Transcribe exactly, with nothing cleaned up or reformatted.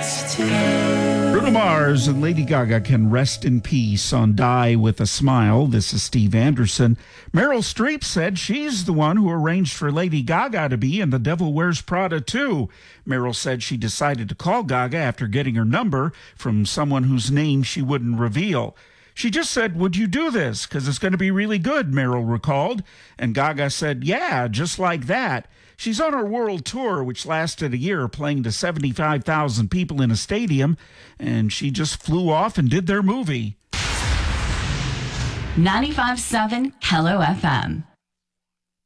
Bruno Mars and Lady Gaga can rest in peace on Die with a Smile. This is Steve Anderson. Meryl Streep said she's the one who arranged for Lady Gaga to be in The Devil Wears Prada two. Meryl said she decided to call Gaga after getting her number from someone whose name she wouldn't reveal. She just said, "Would you do this? Because it's going to be really good," Meryl recalled. And Gaga said, "Yeah, just like that." She's on her world tour, which lasted a year, playing to seventy-five thousand people in a stadium, and she just flew off and did their movie. ninety-five point seven Hello F M.